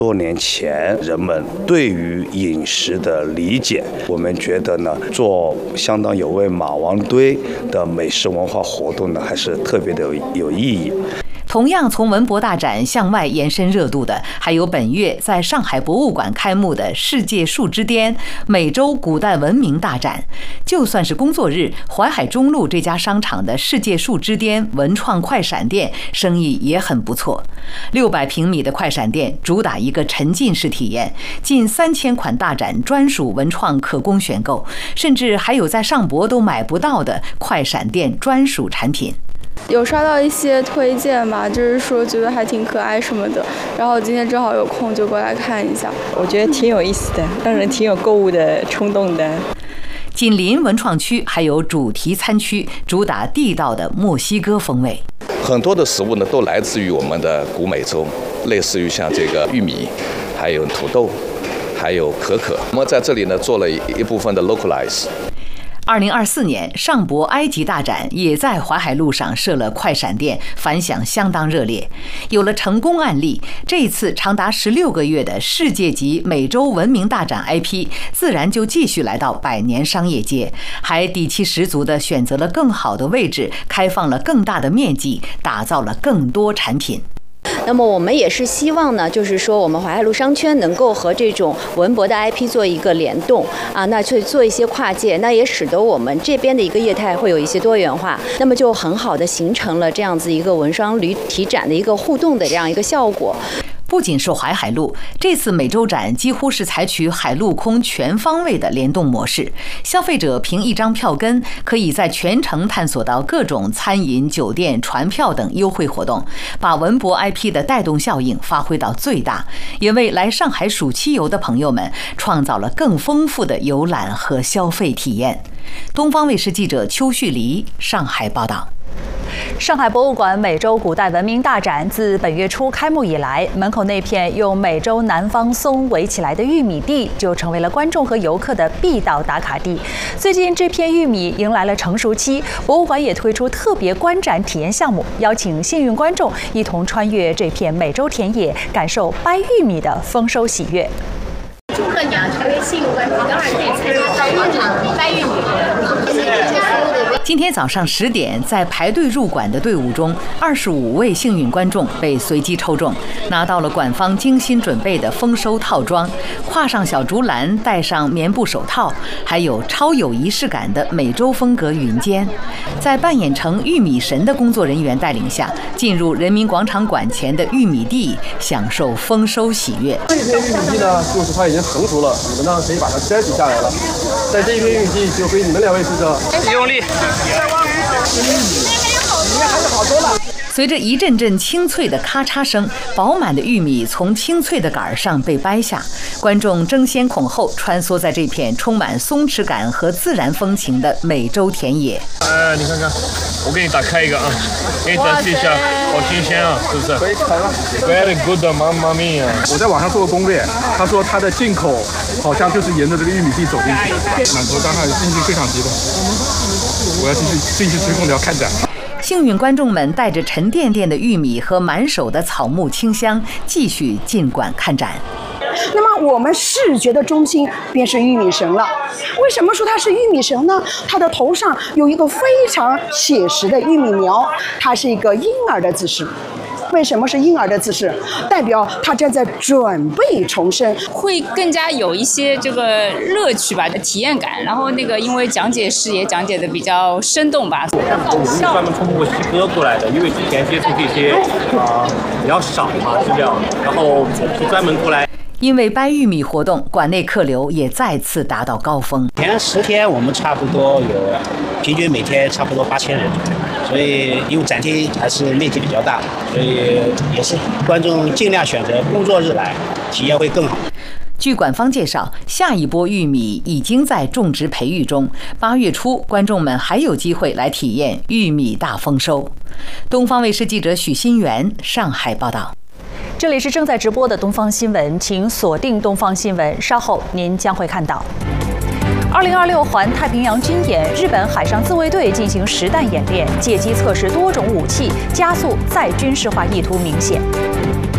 多年前，人们对于饮食的理解，我们觉得呢，做相当有味马王堆的美食文化活动呢，还是特别的有意义。 同样从文博大展向外延伸热度的，还有本月在上海博物馆开幕的世界树之巅美洲古代文明大展。就算是工作日，淮海中路这家商场的世界树之巅文创快闪店生意也很不错。600平米的快闪店主打一个沉浸式体验，近3000款大展专属文创可供选购，甚至还有在上博都买不到的快闪店专属产品。 有刷到一些推荐嘛，就是说觉得还挺可爱什么的，然后今天正好有空就过来看一下。 我觉得挺有意思的，让人挺有购物的冲动的。 紧邻文创区还有主题餐区，主打地道的墨西哥风味。 很多的食物呢都来自于我们的古美洲，类似于像这个玉米，还有土豆，还有可可。我们在这里呢做了一部分的 localize。 2024年上博埃及大展也在淮海路上设了快闪店，反响相当热烈。有了成功案例，这次长达16个月的世界级美洲文明大展 IP 自然就继续来到百年商业街，还底气十足地选择了更好的位置，开放了更大的面积，打造了更多产品。 那么我们也是希望呢，就是说我们淮海路商圈能够和这种文博的 IP 做一个联动啊，那去做一些跨界，那也使得我们这边的一个业态会有一些多元化，那么就很好的形成了这样子一个文商旅体展的一个互动的这样一个效果。 不仅是淮海路，这次美洲展几乎是采取海陆空全方位的联动模式。消费者凭一张票根，可以在全程探索到各种餐饮、酒店、船票等优惠活动，把文博 IP 的带动效应发挥到最大，也为来上海暑期游的朋友们创造了更丰富的游览和消费体验。东方卫视记者邱旭黎上海报道。 上海博物馆美洲古代文明大展自本月初开幕以来，门口那片用美洲南方松围起来的玉米地就成为了观众和游客的必到打卡地。最近这片玉米迎来了成熟期，博物馆也推出特别观展体验项目，邀请幸运观众一同穿越这片美洲田野，感受掰玉米的丰收喜悦。 祝贺你啊，成为幸运观众，等会儿可以参加到现场掰玉米。 今天早上10点，在排队入馆的队伍中，25位幸运观众被随机抽中，拿到了馆方精心准备的丰收套装，挎上小竹篮，戴上棉布手套，还有超有仪式感的美洲风格云肩。在扮演成玉米神的工作人员带领下，进入人民广场馆前的玉米地，享受丰收喜悦。 这片玉米地呢，就是它已经成熟了，你们呢可以把它摘取下来了。在这一片玉米地，就归你们2位负责。 用力。 随着一阵阵清脆的咔嚓声，饱满的玉米从清脆的杆上被掰下，观众争先恐后穿梭在这片充满松弛感和自然风情的美洲田野。 你看看，我给你打开一个啊，给你展示一下，好新鲜啊，是不是？ 可以开了。 Very good， 妈妈咪啊！ 我在网上做过攻略，他说他的进口好像就是沿着这个玉米地走进去。满头大汗，心情非常激动。我要继续吹空调看展。 幸运观众们带着沉甸甸的玉米和满手的草木清香，继续进馆看展。 那么我们视觉的中心便是玉米神了。为什么说它是玉米神呢？它的头上有一个非常写实的玉米苗，它是一个婴儿的姿势。为什么是婴儿的姿势？代表他正在准备重生， 会更加有一些这个乐趣吧，体验感。然后因为讲解师也讲解的比较生动吧。 我是专门从墨西哥过来的，因为之前接触这些比较少嘛资料，然后是专门过来。 因为掰玉米活动，馆内客流也再次达到高峰。 前10天我们差不多有平均每天差不多8000人，所以因为展厅还是面积比较大，所以也是观众尽量选择工作日来，体验会更好。 据馆方介绍，下一波玉米已经在种植培育中，8月初观众们还有机会来体验玉米大丰收。东方卫视记者许新元上海报道。 这里是正在直播的东方新闻，请锁定东方新闻，稍后您将会看到。2026环太平洋军演，日本海上自卫队进行实弹演练，借机测试多种武器，加速再军事化意图明显。